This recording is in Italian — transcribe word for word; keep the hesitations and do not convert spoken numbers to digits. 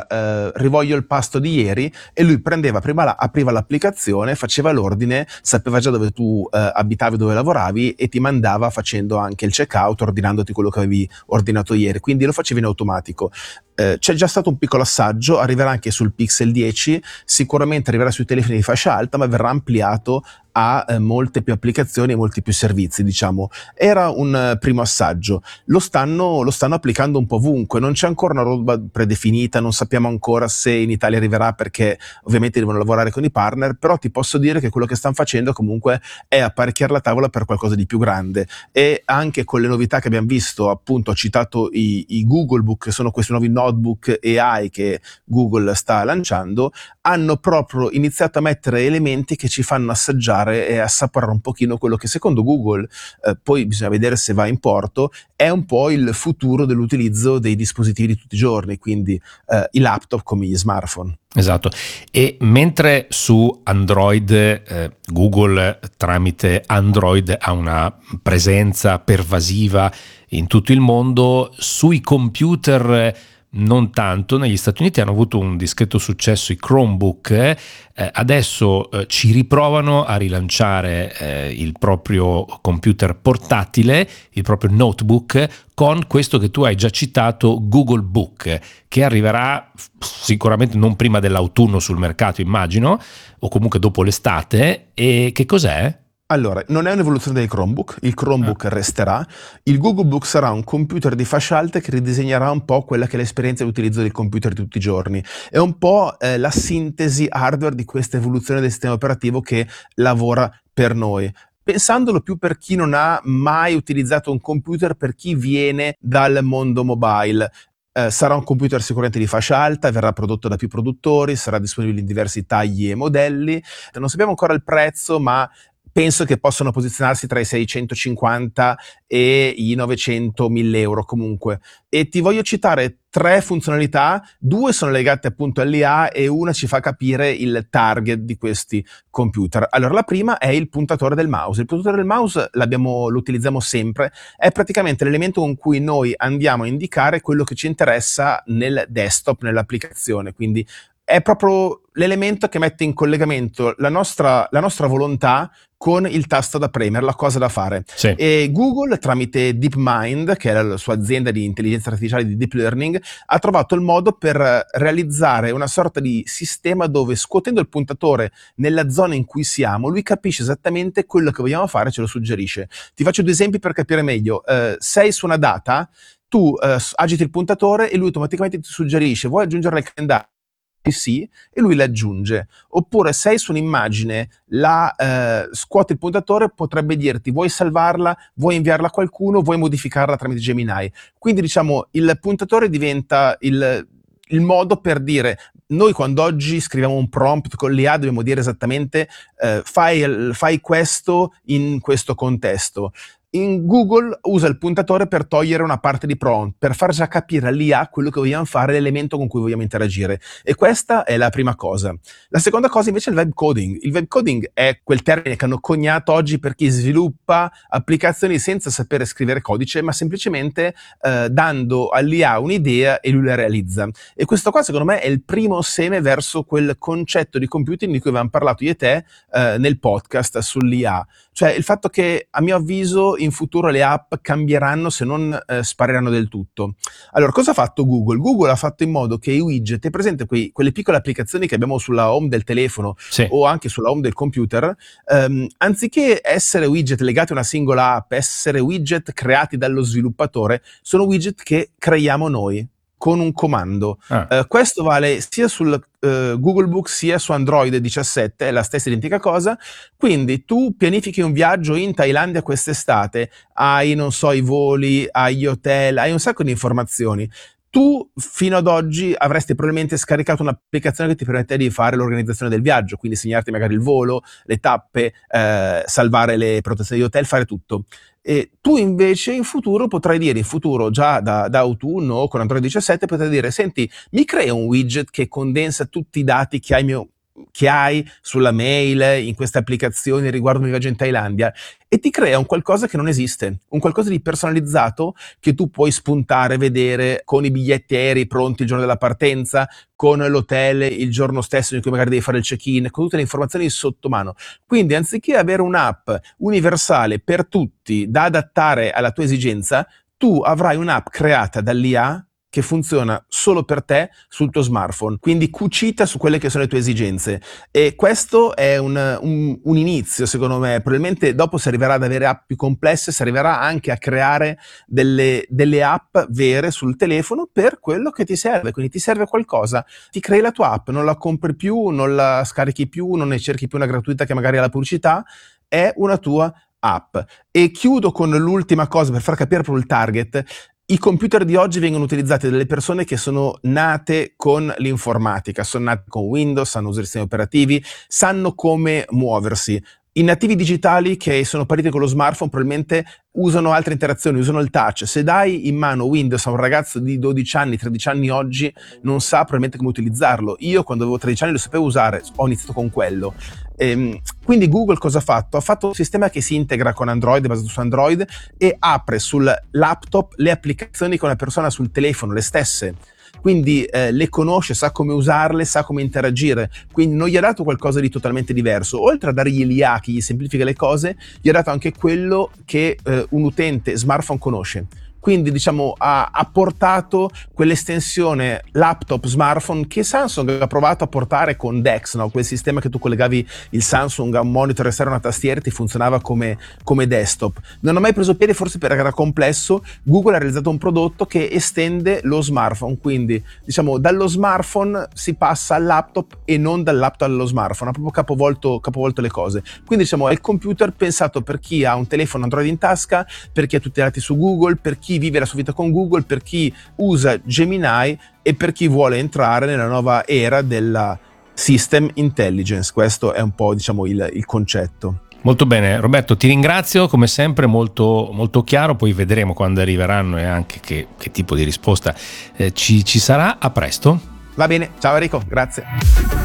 diceva eh, rivoglio il pasto di ieri, e lui prendeva prima la, apriva l'applicazione, faceva l'ordine, sapeva già dove tu eh, abitavi, dove lavoravi, e ti mandava facendo anche il checkout, ordinandoti quello che avevi ordinato ieri, quindi lo facevi in automatico. Eh, c'è già stato un piccolo assaggio, arriverà anche sul Pixel dieci, sicuramente arriverà sui telefoni di fascia alta, ma verrà ampliato a eh, molte più applicazioni e molti più servizi, diciamo. Era un eh, primo assaggio, lo stanno, lo stanno applicando un po' ovunque, non c'è ancora una roadmap predefinita, non sappiamo ancora se in Italia arriverà, perché ovviamente devono lavorare con i partner, però ti posso dire che quello che stanno facendo comunque è apparecchiare la tavola per qualcosa di più grande, e anche con le novità che abbiamo visto, appunto ho citato i, i Google Book, che sono questi nuovi notebook A I che Google sta lanciando, hanno proprio iniziato a mettere elementi che ci fanno assaggiare e assaporare un pochino quello che secondo Google, eh, poi bisogna vedere se va in porto, è un po' il futuro dell'utilizzo dei dispositivi di tutti i giorni, quindi eh, i laptop come gli smartphone. Esatto, e mentre su Android eh, Google tramite Android ha una presenza pervasiva in tutto il mondo, sui computer non tanto. Negli Stati Uniti hanno avuto un discreto successo i Chromebook, eh, adesso eh, ci riprovano a rilanciare eh, il proprio computer portatile, il proprio notebook, con questo che tu hai già citato, Google Book, che arriverà sicuramente non prima dell'autunno sul mercato, immagino, o comunque dopo l'estate. E che cos'è? Allora, non è un'evoluzione del Chromebook, il Chromebook ah. resterà, il Google Book sarà un computer di fascia alta che ridisegnerà un po' quella che è l'esperienza di utilizzo del computer di tutti i giorni. È un po' eh, la sintesi hardware di questa evoluzione del sistema operativo che lavora per noi. Pensandolo più per chi non ha mai utilizzato un computer, per chi viene dal mondo mobile. Eh, sarà un computer sicuramente di fascia alta, verrà prodotto da più produttori, sarà disponibile in diversi tagli e modelli. Non sappiamo ancora il prezzo, ma penso che possano posizionarsi tra i seicentocinquanta e i novecento mille euro comunque. E ti voglio citare tre funzionalità, due sono legate appunto all'I A e una ci fa capire il target di questi computer. Allora, la prima è il puntatore del mouse. Il puntatore del mouse l'abbiamo, lo utilizziamo sempre, è praticamente l'elemento con cui noi andiamo a indicare quello che ci interessa nel desktop, nell'applicazione, quindi è proprio l'elemento che mette in collegamento la nostra, la nostra volontà con il tasto da premere, la cosa da fare. Sì. E Google, tramite DeepMind, che è la sua azienda di intelligenza artificiale di deep learning, ha trovato il modo per realizzare una sorta di sistema dove, scuotendo il puntatore nella zona in cui siamo, lui capisce esattamente quello che vogliamo fare e ce lo suggerisce. Ti faccio due esempi per capire meglio. Uh, sei su una data, tu uh, agiti il puntatore e lui automaticamente ti suggerisce: vuoi aggiungere il calendario? Sì, e lui l'aggiunge. Oppure sei su un'immagine, la eh, scuote il puntatore, potrebbe dirti: vuoi salvarla, vuoi inviarla a qualcuno, vuoi modificarla tramite Gemini. Quindi diciamo il puntatore diventa il, il modo per dire: noi quando oggi scriviamo un prompt con l'I A dobbiamo dire esattamente eh, fai, fai questo in questo contesto. In Google usa il puntatore per togliere una parte di prompt, per far già capire all'I A quello che vogliamo fare, l'elemento con cui vogliamo interagire. E questa è la prima cosa. La seconda cosa invece è il web coding. Il web coding è quel termine che hanno coniato oggi per chi sviluppa applicazioni senza sapere scrivere codice, ma semplicemente eh, dando all'I A un'idea e lui la realizza. E questo qua secondo me è il primo seme verso quel concetto di computing di cui avevamo parlato io e te eh, nel podcast sull'I A. Cioè il fatto che, a mio avviso, in futuro le app cambieranno, se non eh, spariranno del tutto. Allora, cosa ha fatto Google? Google ha fatto in modo che i widget, è presente quei, quelle piccole applicazioni che abbiamo sulla home del telefono, sì, o anche sulla home del computer, ehm, anziché essere widget legati a una singola app, essere widget creati dallo sviluppatore, sono widget che creiamo noi con un comando. Ah. Uh, questo vale sia sul uh, Google Book sia su Android diciassette, è la stessa identica cosa. Quindi tu pianifichi un viaggio in Thailandia quest'estate, hai, non so, i voli, hai gli hotel, hai un sacco di informazioni. Tu fino ad oggi avresti probabilmente scaricato un'applicazione che ti permette di fare l'organizzazione del viaggio, quindi segnarti magari il volo, le tappe, eh, salvare le prenotazioni di hotel, fare tutto. E tu invece in futuro potrai dire, in futuro già da, da autunno o con Android diciassette, potrai dire: senti, mi crea un widget che condensa tutti i dati che hai mio, che hai sulla mail, in queste applicazioni riguardo il viaggio in Thailandia, e ti crea un qualcosa che non esiste, un qualcosa di personalizzato che tu puoi spuntare, vedere con i biglietti aerei pronti il giorno della partenza, con l'hotel il giorno stesso in cui magari devi fare il check-in, con tutte le informazioni sotto mano. Quindi anziché avere un'app universale per tutti da adattare alla tua esigenza, tu avrai un'app creata dall'I A che funziona solo per te sul tuo smartphone, quindi cucita su quelle che sono le tue esigenze. E questo è un, un, un inizio, secondo me. Probabilmente dopo si arriverà ad avere app più complesse, si arriverà anche a creare delle, delle app vere sul telefono per quello che ti serve. Quindi ti serve qualcosa, ti crei la tua app, non la compri più, non la scarichi più, non ne cerchi più una gratuita che magari ha la pubblicità, è una tua app. E chiudo con l'ultima cosa per far capire proprio il target. I computer di oggi vengono utilizzati dalle persone che sono nate con l'informatica, sono nate con Windows, sanno usare i sistemi operativi, sanno come muoversi. I nativi digitali che sono partiti con lo smartphone probabilmente usano altre interazioni, usano il touch. Se dai in mano Windows a un ragazzo di dodici anni, tredici anni oggi, non sa probabilmente come utilizzarlo. Io quando avevo tredici anni lo sapevo usare, ho iniziato con quello. Ehm, quindi Google cosa ha fatto? Ha fatto un sistema che si integra con Android, basato su Android, e apre sul laptop le applicazioni che una persona ha sul telefono, le stesse. Quindi eh, le conosce, sa come usarle, sa come interagire, quindi non gli ha dato qualcosa di totalmente diverso. Oltre a dargli l'I A che gli semplifica le cose, gli ha dato anche quello che eh, un utente smartphone conosce. Quindi diciamo ha, ha portato quell'estensione laptop smartphone che Samsung ha provato a portare con Dex, no? Quel sistema che tu collegavi il Samsung a un monitor esterno, una tastiera, e ti funzionava come, come desktop. Non ha mai preso piede, forse perché era complesso. Google ha realizzato un prodotto che estende lo smartphone, quindi diciamo dallo smartphone si passa al laptop e non dal laptop allo smartphone, ha proprio capovolto, capovolto le cose. Quindi diciamo è il computer pensato per chi ha un telefono Android in tasca, per chi ha tutti i dati su Google, per chi vive la sua vita con Google, per chi usa Gemini e per chi vuole entrare nella nuova era della System Intelligence. Questo è un po', diciamo, il, il concetto. Molto bene, Roberto, ti ringrazio, come sempre molto, molto chiaro, poi vedremo quando arriveranno e anche che, che tipo di risposta eh, ci, ci sarà. A presto. Va bene, ciao Enrico, grazie.